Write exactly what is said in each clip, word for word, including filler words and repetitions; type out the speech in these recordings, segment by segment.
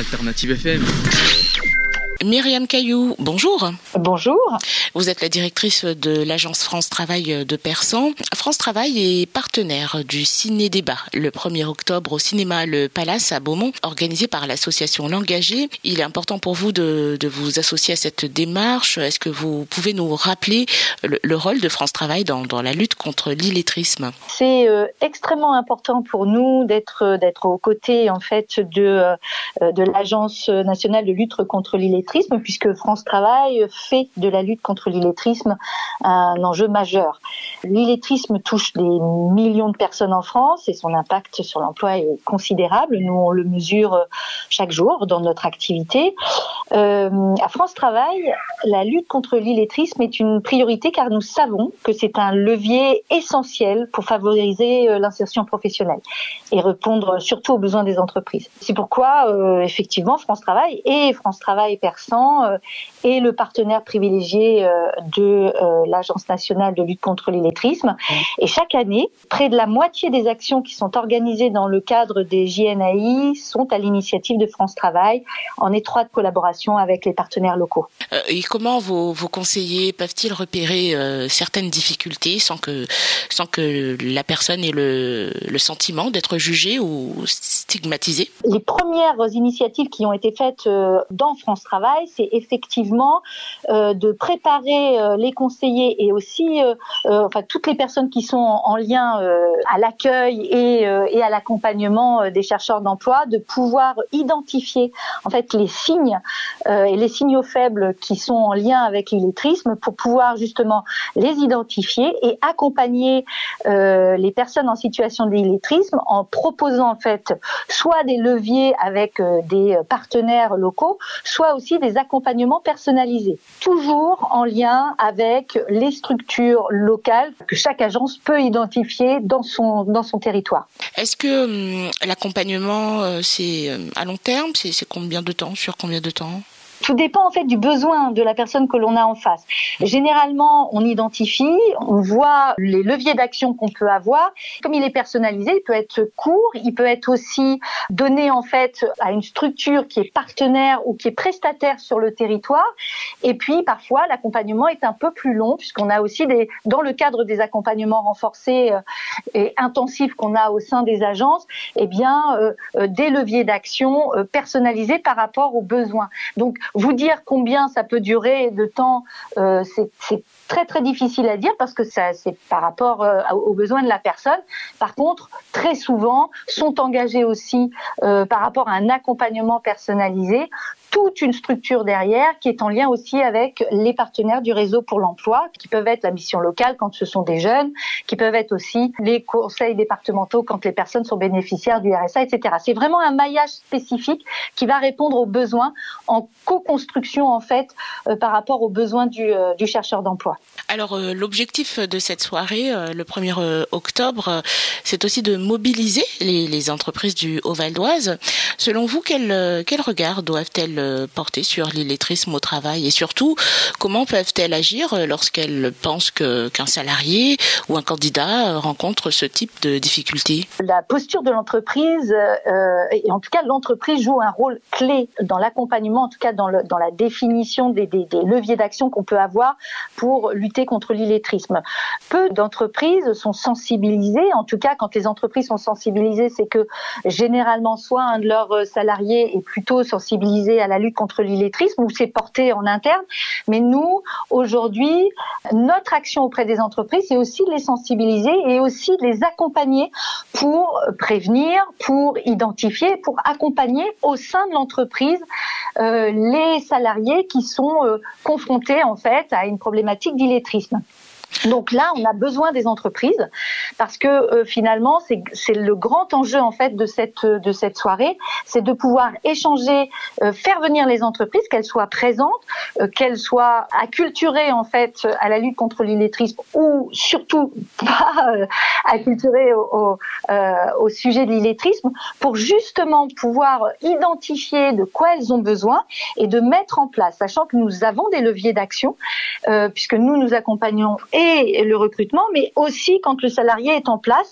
Alternative F M. Myriam Caillou, bonjour. Bonjour. Vous êtes la directrice de l'agence France Travail de Persan. France Travail est partenaire du Ciné-Débat le premier octobre au cinéma Le Palace à Beaumont, organisé par l'association L'Engagé. Il est important pour vous de, de vous associer à cette démarche. Est-ce que vous pouvez nous rappeler le, le rôle de France Travail dans, dans la lutte contre l'illettrisme ? C'est euh, extrêmement important pour nous d'être, d'être aux côtés en fait de, euh, de l'Agence nationale de lutte contre l'illettrisme, puisque France Travail fait de la lutte contre l'illettrisme un enjeu majeur. L'illettrisme touche des millions de personnes en France et son impact sur l'emploi est considérable. Nous, on le mesure chaque jour dans notre activité. Euh, à France Travail, la lutte contre l'illettrisme est une priorité car nous savons que c'est un levier essentiel pour favoriser l'insertion professionnelle et répondre surtout aux besoins des entreprises. C'est pourquoi, euh, effectivement, France Travail et France Travail Persan euh, est le partenaire privilégié euh, de euh, l'Agence nationale de lutte contre l'illettrisme. Et chaque année, près de la moitié des actions qui sont organisées dans le cadre des J N A I sont à l'initiative de France Travail, en étroite collaboration avec les partenaires locaux. Euh, et comment vos, vos conseillers peuvent-ils repérer euh, certaines difficultés sans que, sans que la personne ait le, le sentiment d'être jugée ou stigmatisée ? Les premières initiatives qui ont été faites euh, dans France Travail, c'est effectivement euh, de préparer euh, les conseillers et aussi euh, euh, enfin toutes les personnes qui sont en, en lien euh, à l'accueil et, euh, et à l'accompagnement euh, des chercheurs d'emploi, de pouvoir identifier en fait les signes euh, et les signaux faibles qui sont en lien avec l'illettrisme pour pouvoir justement les identifier et accompagner euh, les personnes en situation d'illettrisme en proposant en fait soit des leviers avec euh, des partenaires locaux, soit aussi des accompagnements personnalisés, toujours en lien avec les structures locales que chaque agence peut identifier dans son, dans son territoire. Est-ce que hum, l'accompagnement, euh, c'est euh, à long terme ? C'est, c'est combien de temps ? Sur combien de temps ? Tout dépend en fait du besoin de la personne que l'on a en face. Généralement, on identifie, on voit les leviers d'action qu'on peut avoir. Comme il est personnalisé, il peut être court, il peut être aussi donné en fait à une structure qui est partenaire ou qui est prestataire sur le territoire. Et puis parfois, l'accompagnement est un peu plus long puisqu'on a aussi des, dans le cadre des accompagnements renforcés et intensifs qu'on a au sein des agences, eh bien euh, des leviers d'action euh, personnalisés par rapport aux besoins. Donc vous dire combien ça peut durer de temps, euh, c'est, c'est très très difficile à dire parce que ça, c'est par rapport euh, aux besoins de la personne. Par contre, très souvent, sont engagés aussi euh, par rapport à un accompagnement personnalisé, toute une structure derrière qui est en lien aussi avec les partenaires du réseau pour l'emploi, qui peuvent être la mission locale quand ce sont des jeunes, qui peuvent être aussi les conseils départementaux quand les personnes sont bénéficiaires du R S A, et cetera. C'est vraiment un maillage spécifique qui va répondre aux besoins en co-construction en fait euh, par rapport aux besoins du, euh, du chercheur d'emploi. Alors euh, l'objectif de cette soirée, euh, le premier octobre, euh, c'est aussi de mobiliser les, les entreprises du Haut-Val d'Oise. Selon vous, quel, euh, quel regard doivent-elles porter sur l'illettrisme au travail et surtout, comment peuvent-elles agir lorsqu'elles pensent que, qu'un salarié ou un candidat rencontre ce type de difficultés ? La posture de l'entreprise, euh, et en tout cas l'entreprise joue un rôle clé dans l'accompagnement, en tout cas dans, le, dans la définition des, des, des leviers d'action qu'on peut avoir pour lutter contre l'illettrisme. Peu d'entreprises sont sensibilisées, en tout cas quand les entreprises sont sensibilisées, c'est que généralement soit un de leurs salariés est plutôt sensibilisé à la lutte contre l'illettrisme ou c'est porté en interne. Mais nous, aujourd'hui, notre action auprès des entreprises, c'est aussi de les sensibiliser et aussi de les accompagner pour prévenir, pour identifier, pour accompagner au sein de l'entreprise euh, les salariés qui sont euh, confrontés en fait à une problématique d'illettrisme. Donc là, on a besoin des entreprises parce que euh, finalement, c'est, c'est le grand enjeu en fait de cette de cette soirée, c'est de pouvoir échanger, euh, faire venir les entreprises, qu'elles soient présentes, euh, qu'elles soient acculturées en fait à la lutte contre l'illettrisme ou surtout pas euh, acculturées au, au, euh, au sujet de l'illettrisme, pour justement pouvoir identifier de quoi elles ont besoin et de mettre en place, sachant que nous avons des leviers d'action euh, puisque nous nous accompagnons et le recrutement, mais aussi quand le salarié est en place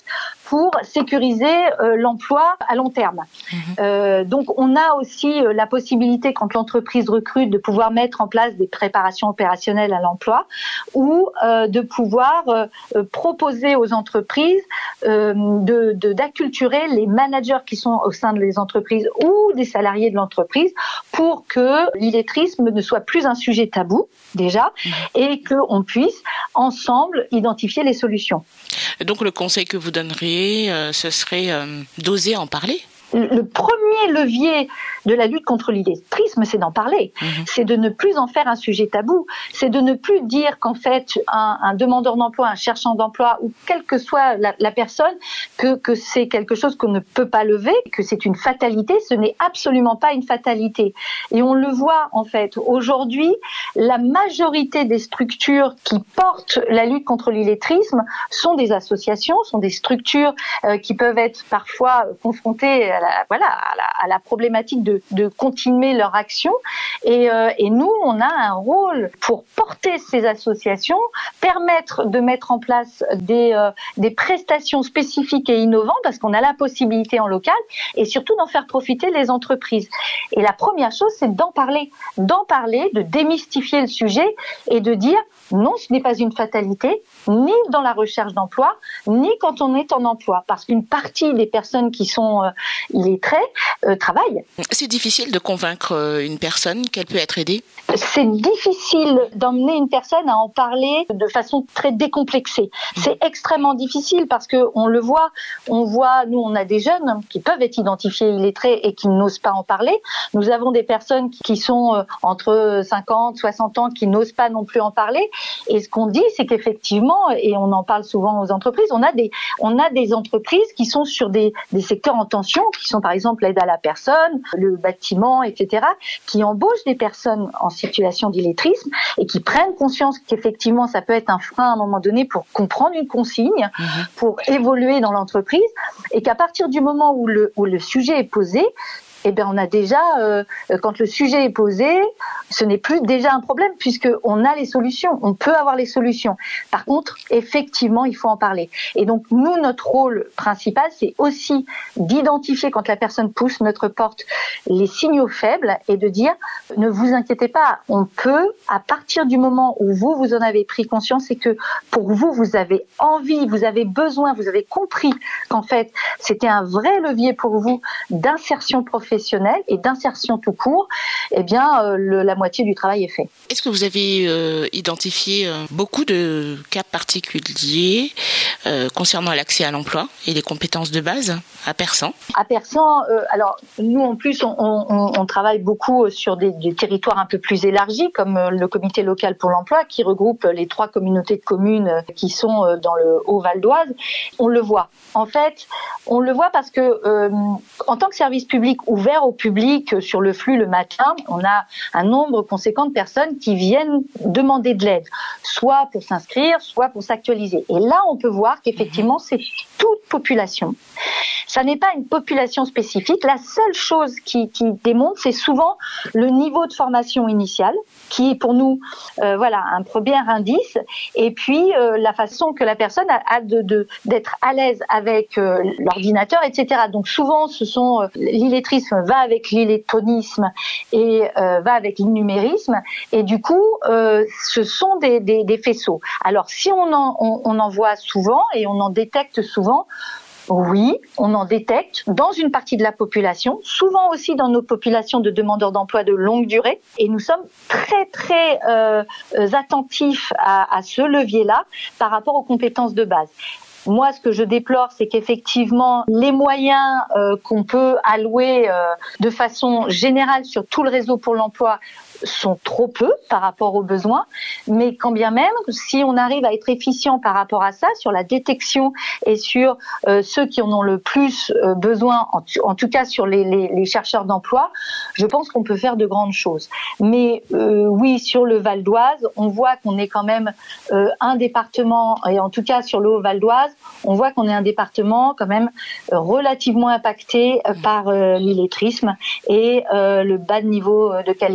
pour sécuriser euh, l'emploi à long terme. Mmh. Euh, donc, on a aussi euh, la possibilité, quand l'entreprise recrute, de pouvoir mettre en place des préparations opérationnelles à l'emploi ou euh, de pouvoir euh, proposer aux entreprises euh, de, de, d'acculturer les managers qui sont au sein des entreprises ou des salariés de l'entreprise pour que l'illettrisme ne soit plus un sujet tabou, déjà, mmh. et qu'on puisse ensemble identifier les solutions. Donc, le conseil que vous donneriez, euh, ce serait euh, d'oser en parler ? Le premier levier de la lutte contre l'illettrisme, c'est d'en parler. Mmh. C'est de ne plus en faire un sujet tabou. C'est de ne plus dire qu'en fait, un, un demandeur d'emploi, un chercheur d'emploi, ou quelle que soit la, la personne, que, que c'est quelque chose qu'on ne peut pas lever, que c'est une fatalité. Ce n'est absolument pas une fatalité. Et on le voit, en fait, aujourd'hui, la majorité des structures qui portent la lutte contre l'illettrisme sont des associations, sont des structures euh, qui peuvent être parfois confrontées à la, voilà, à la, à la problématique de, de continuer leur action. Et, euh, et nous, on a un rôle pour porter ces associations, permettre de mettre en place des, euh, des prestations spécifiques et innovantes, parce qu'on a la possibilité en local, et surtout d'en faire profiter les entreprises. Et la première chose, c'est d'en parler, d'en parler, de démystifier le sujet et de dire non, ce n'est pas une fatalité, ni dans la recherche d'emploi, ni quand on est en emploi, parce qu'une partie des personnes qui sont euh, illettrées euh, travaillent. C'est difficile de convaincre une personne qu'elle peut être aidée ? C'est difficile d'emmener une personne à en parler de façon très décomplexée. C'est extrêmement difficile parce que on le voit, on voit, nous on a des jeunes qui peuvent être identifiés illettrés et qui n'osent pas en parler. Nous avons des personnes qui sont entre cinquante, soixante ans qui n'osent pas non plus en parler. Et ce qu'on dit, c'est qu'effectivement, et on en parle souvent aux entreprises, on a des, on a des entreprises qui sont sur des, des secteurs en tension, qui sont par exemple l'aide à la personne, le bâtiment, et cetera, qui embauchent des personnes en situation d'illettrisme et qui prennent conscience qu'effectivement ça peut être un frein à un moment donné pour comprendre une consigne, mmh. pour évoluer dans l'entreprise, et qu'à partir du moment où le, où le sujet est posé, eh bien, on a déjà, euh, quand le sujet est posé, ce n'est plus déjà un problème puisque on a les solutions, on peut avoir les solutions. Par contre, effectivement, il faut en parler. Et donc, nous, notre rôle principal, c'est aussi d'identifier quand la personne pousse notre porte les signaux faibles et de dire, ne vous inquiétez pas, on peut, à partir du moment où vous, vous en avez pris conscience et que pour vous, vous avez envie, vous avez besoin, vous avez compris qu'en fait, c'était un vrai levier pour vous d'insertion professionnelle et d'insertion tout court, eh bien, euh, le, la moitié du travail est fait. Est-ce que vous avez euh, identifié euh, beaucoup de cas particuliers euh, concernant l'accès à l'emploi et les compétences de base à Persan ? À Persan, euh, alors nous en plus, on, on, on travaille beaucoup sur des, des territoires un peu plus élargis, comme le comité local pour l'emploi, qui regroupe les trois communautés de communes qui sont dans le Haut-Val d'Oise. On le voit. En fait, on le voit parce que euh, en tant que service public ouvert au public sur le flux le matin, on a un nombre conséquent de personnes qui viennent demander de l'aide, soit pour s'inscrire, soit pour s'actualiser. Et là, on peut voir qu'effectivement, c'est toute population. Ça n'est pas une population spécifique. La seule chose qui, qui démontre, c'est souvent le niveau de formation initiale, qui est pour nous, euh, voilà, un premier indice. Et puis euh, la façon que la personne a, a de, de d'être à l'aise avec euh, l'ordinateur, et cetera. Donc souvent, ce sont euh, l'illettrisme va avec l'illettronisme et euh, va avec l'innumérisme. Et du coup, euh, ce sont des, des, des faisceaux. Alors si on en, on, on en voit souvent et on en détecte souvent. Oui, on en détecte dans une partie de la population, souvent aussi dans nos populations de demandeurs d'emploi de longue durée. Et nous sommes très, très euh, attentifs à, à ce levier-là par rapport aux compétences de base. Moi, ce que je déplore, c'est qu'effectivement, les moyens euh, qu'on peut allouer euh, de façon générale sur tout le réseau pour l'emploi sont trop peu par rapport aux besoins, mais quand bien même, si on arrive à être efficient par rapport à ça, sur la détection et sur euh, ceux qui en ont le plus euh, besoin, en, tu, en tout cas sur les, les, les chercheurs d'emploi, je pense qu'on peut faire de grandes choses. Mais euh, oui, sur le Val d'Oise, on voit qu'on est quand même euh, un département, et en tout cas sur le Haut-Val d'Oise, on voit qu'on est un département quand même euh, relativement impacté euh, par euh, l'illettrisme et euh, le bas de niveau de qualification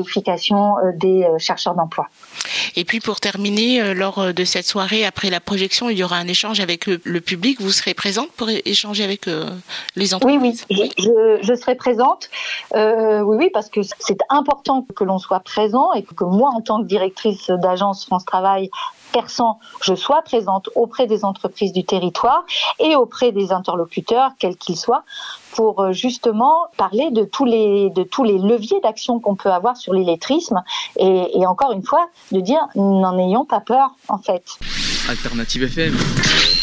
formation des chercheurs d'emploi. Et puis pour terminer, lors de cette soirée, après la projection, il y aura un échange avec le public. Vous serez présente pour échanger avec les entreprises? Oui, oui, je, je serai présente. Euh, oui, oui, parce que c'est important que l'on soit présent et que moi, en tant que directrice d'agence France Travail, Persan, je sois présente auprès des entreprises du territoire et auprès des interlocuteurs, quels qu'ils soient, pour justement parler de tous les, de tous les leviers d'action qu'on peut avoir sur l'illettrisme et, et encore une fois, de dire n'en ayons pas peur en fait. Alternative F M.